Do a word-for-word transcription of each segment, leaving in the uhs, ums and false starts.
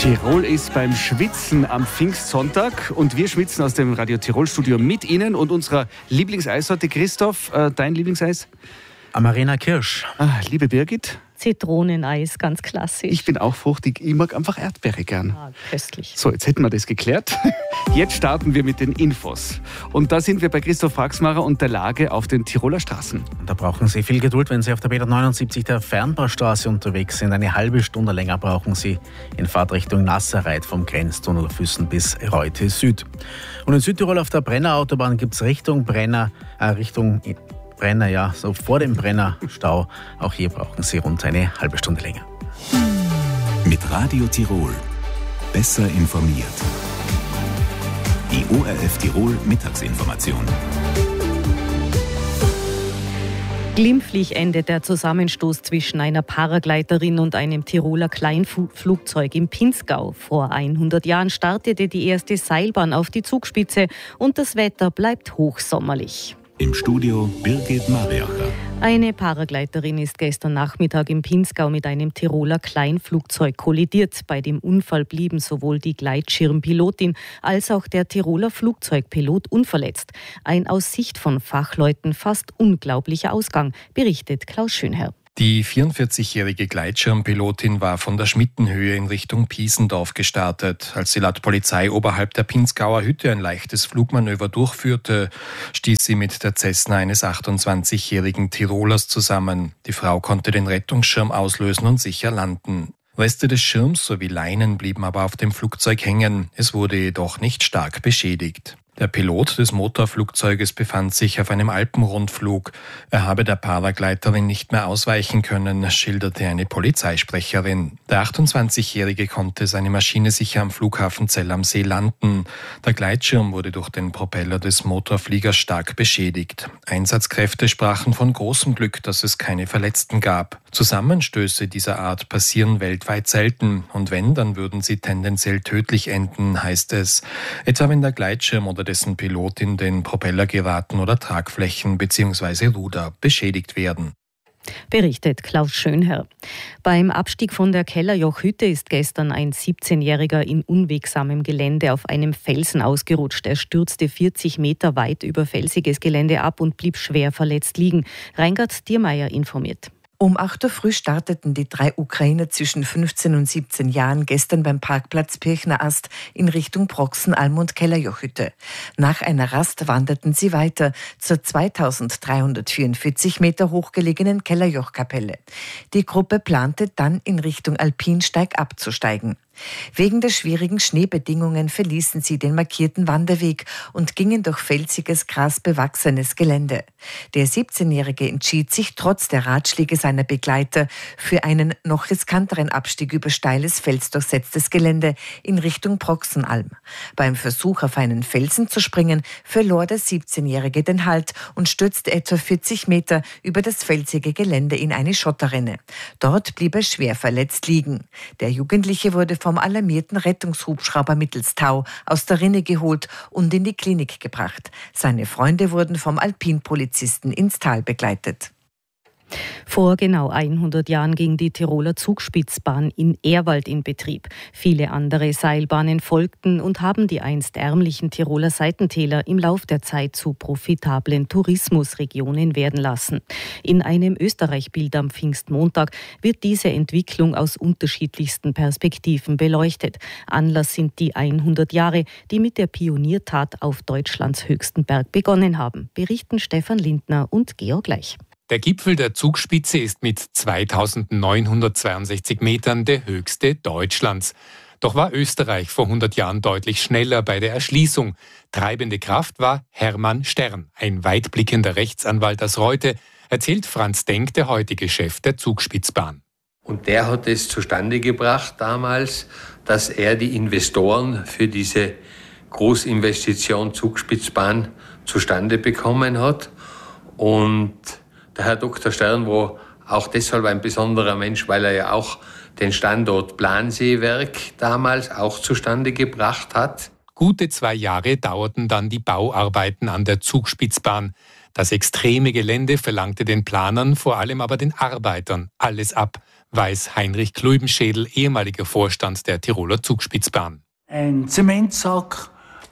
Tirol ist beim Schwitzen am Pfingstsonntag und wir schwitzen aus dem Radio Tirol Studio mit Ihnen und unserer Lieblingseissorte. Christoph, äh, dein Lieblingseis? Amarena Kirsch. Ah, liebe Birgit? Zitroneneis, ganz klassisch. Ich bin auch fruchtig, ich mag einfach Erdbeere gern. Ah, köstlich. So, jetzt hätten wir das geklärt. Jetzt starten wir mit den Infos. Und da sind wir bei Christoph Wachsmacher und der Lage auf den Tiroler Straßen. Da brauchen Sie viel Geduld, wenn Sie auf der B neunundsiebzig der Fernbaustraße unterwegs sind. Eine halbe Stunde länger brauchen Sie in Fahrtrichtung Nasserreit vom Grenztunnel Füssen bis Reute Süd. Und in Südtirol auf der Brenner-Autobahn gibt es Richtung Brenner, äh, Richtung Brenner, ja, so vor dem Brenner-Stau. Auch hier brauchen Sie rund eine halbe Stunde länger. Mit Radio Tirol. Besser informiert. Die O R F Tirol Mittagsinformation. Glimpflich endet der Zusammenstoß zwischen einer Paragleiterin und einem Tiroler Kleinflugzeug im Pinzgau. Vor hundert Jahren startete die erste Seilbahn auf die Zugspitze und das Wetter bleibt hochsommerlich. Im Studio Birgit Mariacher. Eine Paragleiterin ist gestern Nachmittag im Pinzgau mit einem Tiroler Kleinflugzeug kollidiert. Bei dem Unfall blieben sowohl die Gleitschirmpilotin als auch der Tiroler Flugzeugpilot unverletzt. Ein aus Sicht von Fachleuten fast unglaublicher Ausgang, berichtet Klaus Schönherr. Die vierundvierzigjährige Gleitschirmpilotin war von der Schmittenhöhe in Richtung Piesendorf gestartet. Als sie laut Polizei oberhalb der Pinzgauer Hütte ein leichtes Flugmanöver durchführte, stieß sie mit der Cessna eines achtundzwanzigjährigen Tirolers zusammen. Die Frau konnte den Rettungsschirm auslösen und sicher landen. Reste des Schirms sowie Leinen blieben aber auf dem Flugzeug hängen. Es wurde jedoch nicht stark beschädigt. Der Pilot des Motorflugzeuges befand sich auf einem Alpenrundflug. Er habe der Paragleiterin nicht mehr ausweichen können, schilderte eine Polizeisprecherin. Der achtundzwanzigjährige konnte seine Maschine sicher am Flughafen Zell am See landen. Der Gleitschirm wurde durch den Propeller des Motorfliegers stark beschädigt. Einsatzkräfte sprachen von großem Glück, dass es keine Verletzten gab. Zusammenstöße dieser Art passieren weltweit selten. Und wenn, dann würden sie tendenziell tödlich enden, heißt es. Etwa wenn der Gleitschirm oder dessen Pilot in den Propeller geraten oder Tragflächen bzw. Ruder beschädigt werden. Berichtet Klaus Schönherr. Beim Abstieg von der Kellerjoch-Hütte ist gestern ein siebzehnjähriger in unwegsamem Gelände auf einem Felsen ausgerutscht. Er stürzte vierzig Meter weit über felsiges Gelände ab und blieb schwer verletzt liegen. Reingard Diermeier informiert. Um acht Uhr früh starteten die drei Ukrainer zwischen fünfzehn und siebzehn Jahren gestern beim Parkplatz Pirchner Ast in Richtung Proxenalm und Kellerjochhütte. Nach einer Rast wanderten sie weiter zur zweitausenddreihundertvierundvierzig Meter hochgelegenen Kellerjochkapelle. Die Gruppe plante dann in Richtung Alpinsteig abzusteigen. Wegen der schwierigen Schneebedingungen verließen sie den markierten Wanderweg und gingen durch felsiges, grasbewachsenes Gelände. Der siebzehnjährige entschied sich trotz der Ratschläge seiner Begleiter für einen noch riskanteren Abstieg über steiles, felsdurchsetztes Gelände in Richtung Proxenalm. Beim Versuch, auf einen Felsen zu springen, verlor der siebzehnjährige den Halt und stürzte etwa vierzig Meter über das felsige Gelände in eine Schotterrinne. Dort blieb er schwer verletzt liegen. Der Jugendliche wurde vom alarmierten Rettungshubschrauber mittels Tau aus der Rinne geholt und in die Klinik gebracht. Seine Freunde wurden vom Alpinpolizisten ins Tal begleitet. Vor genau hundert Jahren ging die Tiroler Zugspitzbahn in Ehrwald in Betrieb. Viele andere Seilbahnen folgten und haben die einst ärmlichen Tiroler Seitentäler im Lauf der Zeit zu profitablen Tourismusregionen werden lassen. In einem Österreich-Bild am Pfingstmontag wird diese Entwicklung aus unterschiedlichsten Perspektiven beleuchtet. Anlass sind die hundert Jahre, die mit der Pioniertat auf Deutschlands höchsten Berg begonnen haben, berichten Stefan Lindner und Georg Leich. Der Gipfel der Zugspitze ist mit zweitausendneunhundertzweiundsechzig Metern der höchste Deutschlands. Doch war Österreich vor hundert Jahren deutlich schneller bei der Erschließung. Treibende Kraft war Hermann Stern, ein weitblickender Rechtsanwalt aus Reute, erzählt Franz Denk, der heutige Chef der Zugspitzbahn. Und der hat es zustande gebracht damals, dass er die Investoren für diese Großinvestition Zugspitzbahn zustande bekommen hat. Und der Herr Doktor Stern war auch deshalb ein besonderer Mensch, weil er ja auch den Standort Planseewerk damals auch zustande gebracht hat. Gute zwei Jahre dauerten dann die Bauarbeiten an der Zugspitzbahn. Das extreme Gelände verlangte den Planern, vor allem aber den Arbeitern, alles ab. weiß Heinrich Kluibenschädel, ehemaliger Vorstand der Tiroler Zugspitzbahn. Ein Zementsack,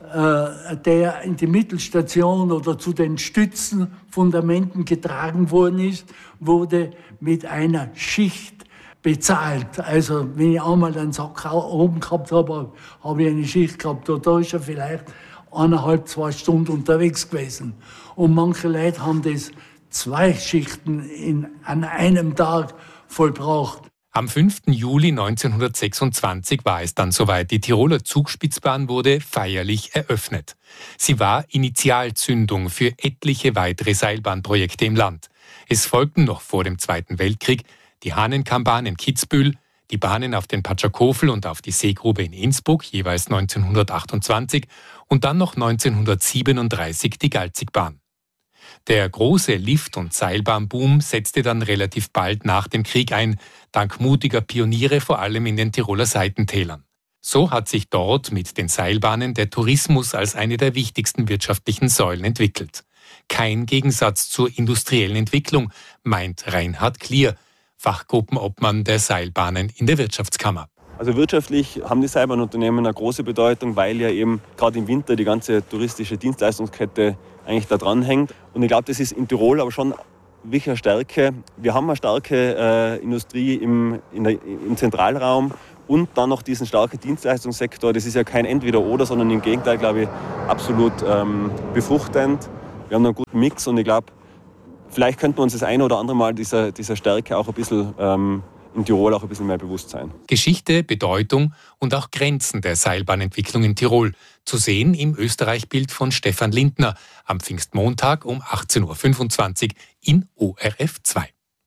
äh, der in die Mittelstation oder zu den Stützenfundamenten getragen worden ist, wurde mit einer Schicht bezahlt. Also wenn ich einmal einen Sack oben gehabt habe, habe ich eine Schicht gehabt. Da ist er vielleicht eineinhalb, zwei Stunden unterwegs gewesen. Und manche Leute haben das zwei Schichten in, an einem Tag vollbracht. Am fünften Juli neunzehnhundertsechsundzwanzig war es dann soweit. Die Tiroler Zugspitzbahn wurde feierlich eröffnet. Sie war Initialzündung für etliche weitere Seilbahnprojekte im Land. Es folgten noch vor dem Zweiten Weltkrieg die Hahnenkammbahn in Kitzbühel, die Bahnen auf den Patschakofel und auf die Seegrube in Innsbruck, jeweils neunzehnhundertachtundzwanzig, und dann noch neunzehnhundertsiebenunddreißig die Galzigbahn. Der große Lift- und Seilbahnboom setzte dann relativ bald nach dem Krieg ein, dank mutiger Pioniere vor allem in den Tiroler Seitentälern. So hat sich dort mit den Seilbahnen der Tourismus als eine der wichtigsten wirtschaftlichen Säulen entwickelt. Kein Gegensatz zur industriellen Entwicklung, meint Reinhard Klier, Fachgruppenobmann der Seilbahnen in der Wirtschaftskammer. Also wirtschaftlich haben die Seilbahnunternehmen eine große Bedeutung, weil ja eben gerade im Winter die ganze touristische Dienstleistungskette eigentlich da dran hängt. Und ich glaube, das ist in Tirol aber schon wirklich eine Stärke. Wir haben eine starke äh, Industrie im, in der, im Zentralraum und dann noch diesen starken Dienstleistungssektor. Das ist ja kein Entweder-Oder, sondern im Gegenteil, glaube ich, absolut ähm, befruchtend. Wir haben einen guten Mix und ich glaube, vielleicht könnten wir uns das eine oder andere Mal dieser, dieser Stärke auch ein bisschen ähm, in Tirol auch ein bisschen mehr bewusst sein. Geschichte, Bedeutung und auch Grenzen der Seilbahnentwicklung in Tirol. Zu sehen im Österreich-Bild von Stefan Lindner am Pfingstmontag um achtzehn Uhr fünfundzwanzig in O R F zwei.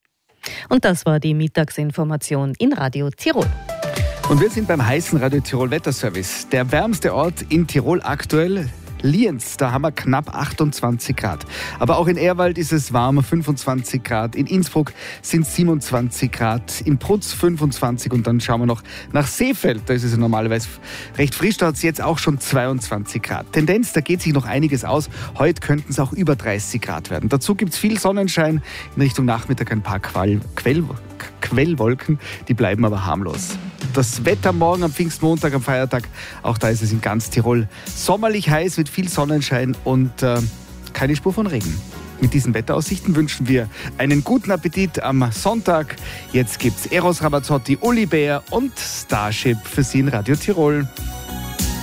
Und das war die Mittagsinformation in Radio Tirol. Und wir sind beim heißen Radio Tirol Wetterservice. Der wärmste Ort in Tirol aktuell, Lienz, da haben wir knapp achtundzwanzig Grad. Aber auch in Ehrwald ist es warm, fünfundzwanzig Grad. In Innsbruck sind es siebenundzwanzig Grad. In Prutz fünfundzwanzig. Und dann schauen wir noch nach Seefeld. Da ist es normalerweise recht frisch. Da hat es jetzt auch schon zweiundzwanzig Grad. Tendenz, da geht sich noch einiges aus. Heute könnten es auch über dreißig Grad werden. Dazu gibt es viel Sonnenschein. In Richtung Nachmittag ein paar Quell, Quell, Quellwolken. Die bleiben aber harmlos. Das Wetter morgen am Pfingstmontag, am Feiertag, auch da ist es in ganz Tirol sommerlich heiß mit viel Sonnenschein und äh, keine Spur von Regen. Mit diesen Wetteraussichten wünschen wir einen guten Appetit am Sonntag. Jetzt gibt's Eros Ramazzotti, Uli Bär und Starship für Sie in Radio Tirol.